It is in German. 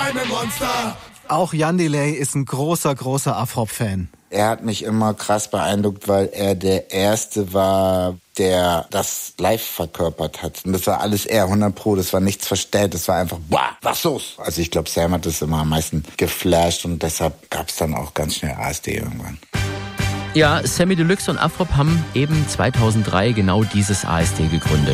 kleine Monster. Auch Jan Delay ist ein großer Afrop-Fan. Er hat mich immer krass beeindruckt, weil er der Erste war, der das live verkörpert hat. Und das war alles er, 100%, das war nichts verstellt, das war einfach, boah, was los? Also ich glaube, Sam hat das immer am meisten geflasht und deshalb gab es dann auch ganz schnell ASD irgendwann. Ja, Samy Deluxe und Afrop haben eben 2003 genau dieses ASD gegründet.